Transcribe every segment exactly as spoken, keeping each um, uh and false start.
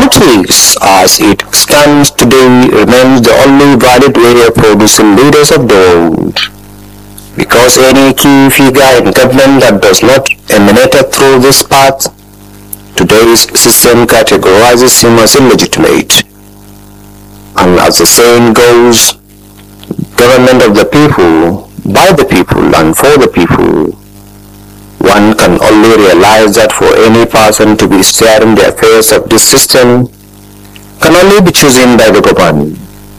Politics, as it stands today, remains the only valid way of producing leaders of the world. Because any key figure in government that does not emanate through this path, today's system categorizes him as illegitimate. And as the saying goes, government of the people, by the people and for the people. One can only realize that for any person to be steering the affairs of this system can only be chosen by the government.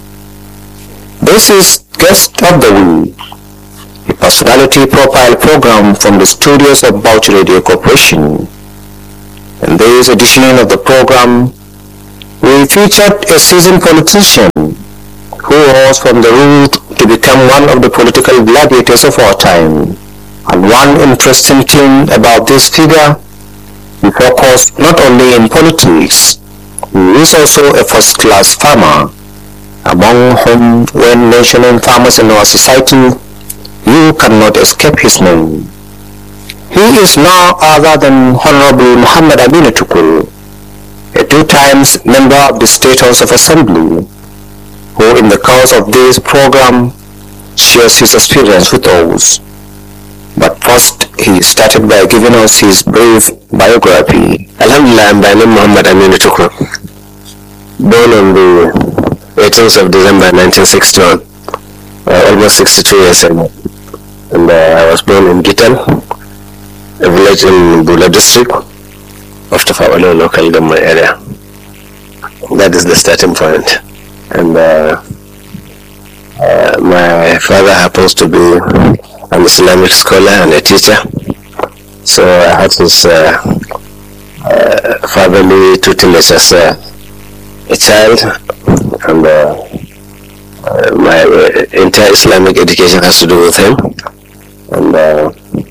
This is Guest of the Week, a personality profile program from the studios of Bauchi Radio Corporation. In this edition of the program, we featured a seasoned politician who rose from the root to become one of the political gladiators of our time. And one interesting thing about this figure, he focused not only in politics, he is also a first-class farmer, among whom, when mentioning farmers in our society, you cannot escape his name. He is no other than Honorable Muhammad Aminu Tukur, a two times member of the State House of Assembly, who in the course of this program shares his experience with us. But first, he started by giving us his brief biography. Alhamdulillah, I'm by name Muhammad Aminu Tukur. Born on the eighteenth of December nineteen sixty-one, uh, almost sixty-two years ago. And uh, I was born in Gitan, a village in Bula district of Tafawalo local government area. That is the starting point. And uh, uh, my father happens to be an Islamic scholar and a teacher, so I had his uh, uh, fatherly tutelage as a, a child, and uh, uh, my uh, entire Islamic education has to do with him. And uh,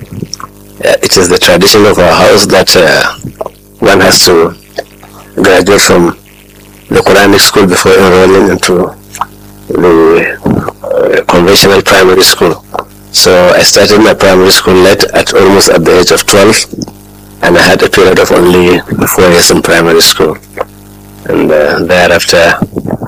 it is the tradition of our house that uh, one has to graduate from the Quranic school before enrolling into the uh, conventional primary school. So I started my primary school late, at almost at the age of twelve, and I had a period of only four years in primary school. And uh, thereafter,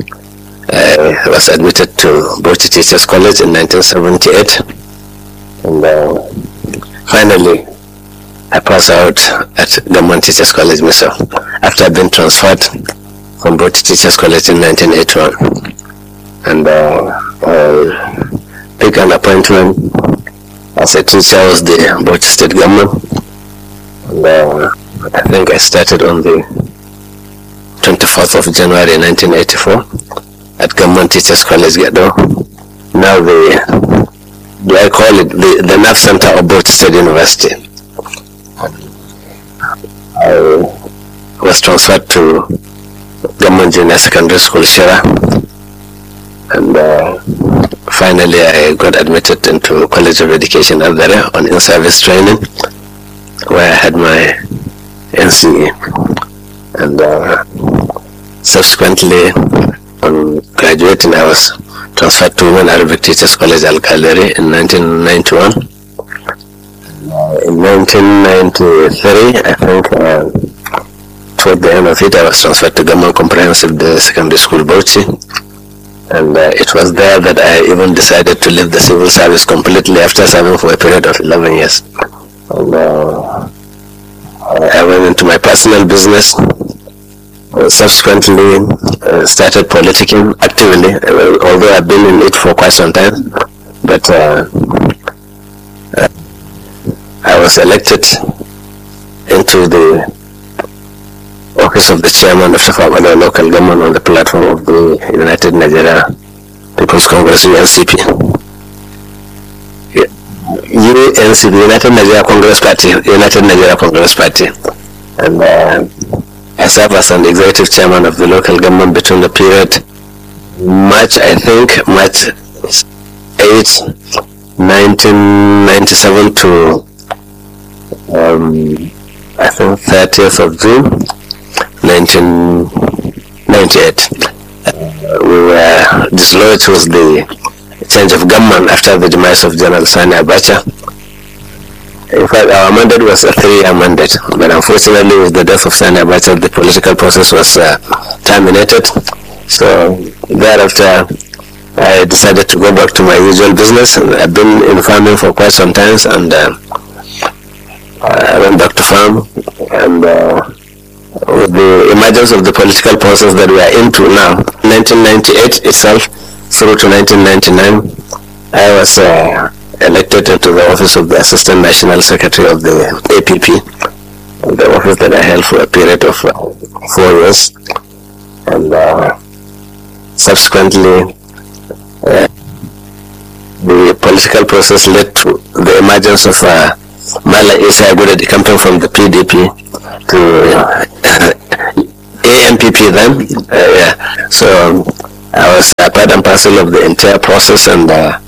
I was admitted to Bauchi Teachers College in nineteen seventy-eight, and uh, finally I passed out at Government Teachers College myself, after I'd been transferred from Bauchi Teachers College in nineteen eighty-one. And uh, I pick an appointment as a teacher with the Bauchi State Government, and uh, I think I started on the twenty-fourth of January nineteen eighty-four at Government Teachers College, Gado. Now the, do I call it the, the Nerve Center of Bauchi State University. I was transferred to Government Junior Secondary School, Shira, and uh, finally I got admitted into College of Education up there on in-service training, where I had my N C E, and uh, subsequently on graduating I was transferred to Women Arabic Teachers College, Al-Kaleri in nineteen ninety-one. Uh, in nineteen ninety-three, I think uh, toward the end of it, I was transferred to Government Comprehensive Secondary School, Bauchi. And uh, it was there that I even decided to leave the civil service completely after serving for a period of eleven years. And uh, I went into my personal business, uh, subsequently uh, started politicking actively, uh, although I've been in it for quite some time. But uh, uh, I was elected into the office of the chairman of Tafawalo local government on the platform of the United Nigeria People's Congress, U N C P. U N C P, United Nigeria Congress Party, United Nigeria Congress Party. And uh, I served as an executive chairman of the local government between the period March, I think, March eighth, nineteen ninety-seven to um, I think thirtieth of June nineteen ninety-eight. Uh, we were dislodged with the change of government after the demise of General Sani Abacha. In fact, our mandate was a three-year mandate, but unfortunately with the death of Sani Abacha, the political process was uh, terminated. So thereafter, I decided to go back to my usual business. I've been in farming for quite some time, and uh, I went back to farm. And uh, with the emergence of the political process that we are into now, nineteen ninety-eight itself through to nineteen ninety-nine, I was uh, elected into the office of the Assistant National Secretary of the A P P, the office that I held for a period of uh, four years. And uh, subsequently, uh, the political process led to the emergence of uh, Mala Isa Agudadi, coming from the P D P to uh, A M P P then. Uh, yeah. So um, I was uh, part and parcel of the entire process, and uh,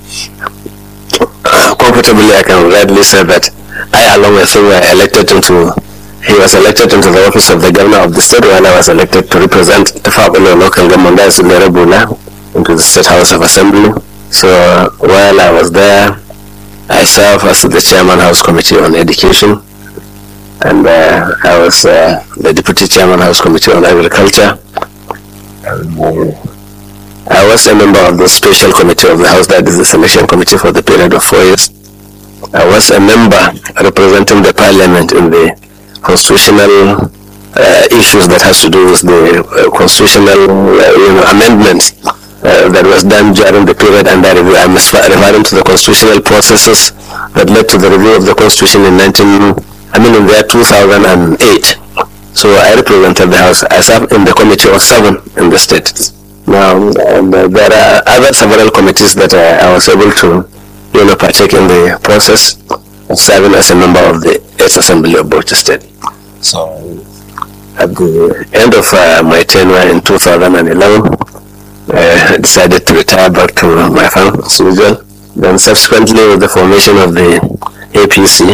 uh, comfortably I can gladly say that I, along with him, were elected into He was elected into the office of the governor of the state, while I was elected to represent the Fabelo local government as Lerebula into the State House of Assembly. So uh, while I was there, I served as the Chairman House Committee on Education, and uh, I was uh, the Deputy Chairman House Committee on Agriculture. And, uh, I was a member of the Special Committee of the House, that is the Selection Committee, for the period of four years. I was a member representing the Parliament in the constitutional uh, issues that has to do with the uh, constitutional uh, you know, amendments uh, that was done during the period under review. I'm referring to the constitutional processes that led to the review of the constitution in nineteen, I mean in the year two thousand eight. So I represented the House. I served in the committee of seven in the state. Now, and, uh, there are other several committees that uh, I was able to you know, partake in the process of serving as a member of the eighth Assembly of Bauchi State. So, at the end of uh, my tenure in two thousand eleven, I decided to retire back to my farm as usual. Then subsequently, with the formation of the A P C,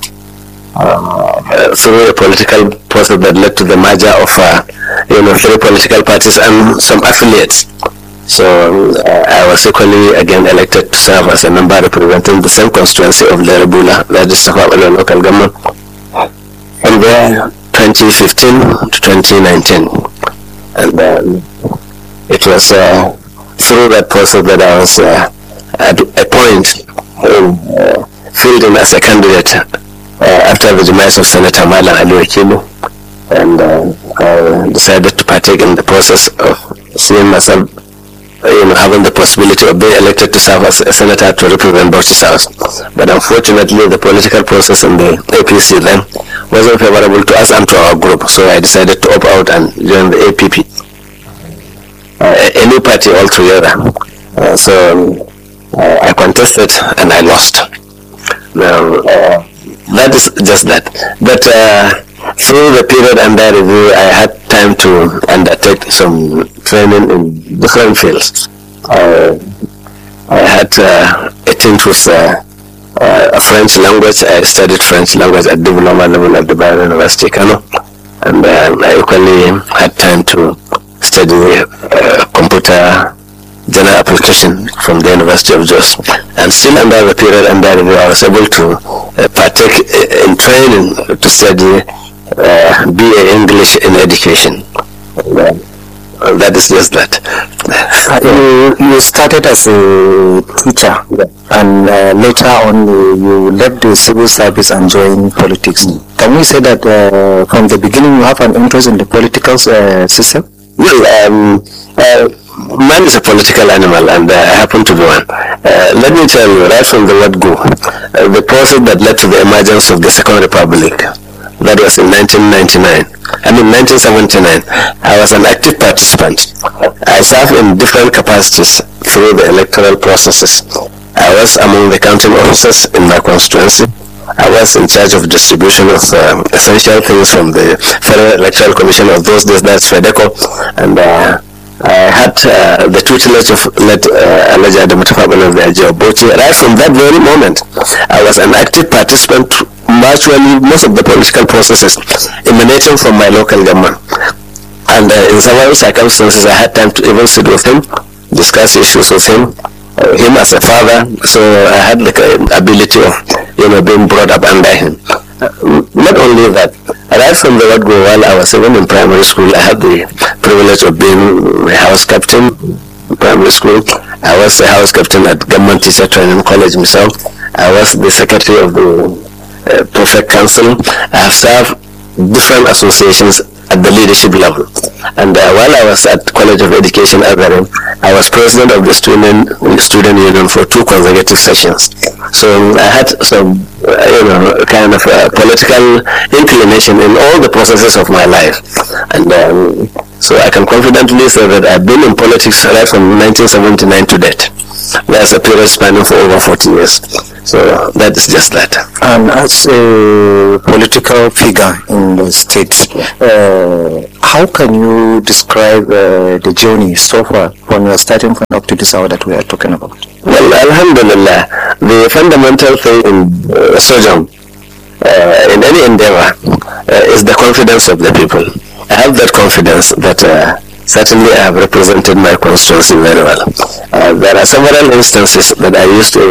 uh, through a political process that led to the merger of uh, you know, three political parties and some affiliates. So uh, I was equally again elected to serve as a member representing the same constituency of Lerebula, that is Safawala local government, from there twenty fifteen to twenty nineteen. And um, it was uh, through that process that I was uh, at a point uh, filled in as a candidate uh, after the demise of Senator Malam Ali Wakilu, and uh, I decided to partake in the process of seeing myself you know, having the possibility of being elected to serve as a senator to represent Bauchi South. But unfortunately, the political process in the A P C then wasn't favorable to us and to our group, so I decided to opt out and join the A P P, uh, a new party altogether. Uh, so uh, I contested and I lost. Now, uh, that is just that. But uh, through the period under review, I had time to undertake some training in different fields. Uh, I had uh, a tint with uh, uh, French language. I studied French language at diploma level at the Bayero University, Kano, and uh, I equally had time to study uh, computer general application from the University of Jos. And still under the period under review, I was able to uh, partake in training to study Uh, B A English in education. Uh, that is just that. Uh, you, you started as a teacher, and uh, later on you, you left the civil service and joined politics. Can we say that uh, from the beginning you have an interest in the political uh, system? Well, um, uh, man is a political animal, and uh, I happen to be one. Uh, let me tell you, right from the word go, uh, the process that led to the emergence of the Second Republic, that was in nineteen ninety-nine. I mean nineteen seventy-nine. I was an active participant. I served in different capacities through the electoral processes. I was among the counting officers in my constituency. I was in charge of distribution of uh, essential things from the Federal Electoral Commission of those days, that's FEDECO, and uh, I had uh, the tutelage of let uh, Alaja Adamutafabal of the I G of Bauchi. Right from that very moment, I was an active participant virtually most of the political processes emanating from my local government. And uh, in several circumstances, I had time to even sit with him, discuss issues with him, uh, him as a father, so I had like an ability of, you know, being brought up under him. Uh, not only that, right from the word go, while I was even in primary school, I had the privilege of being a house captain in primary school. I was a house captain at Government Teacher Training College myself. I was the secretary of the uh, Prefect Council. I have served different associations at the leadership level. And uh, while I was at College of Education Agarim, I was president of the student student union for two consecutive sessions. So um, I had some, uh, you know, kind of uh, political inclination in all the processes of my life. And um, so I can confidently say that I've been in politics right from nineteen seventy-nine to date. That's a period spanning for over forty years. So that is just that. And as a political figure in the state, uh, how can you describe uh, the journey so far from your starting point up to this hour that we are talking about? Well, alhamdulillah, the fundamental thing in uh, Sojong, uh, in any endeavor, uh, is the confidence of the people. I have that confidence that uh, certainly I have represented my constituency very well. Uh, there are several instances that I used to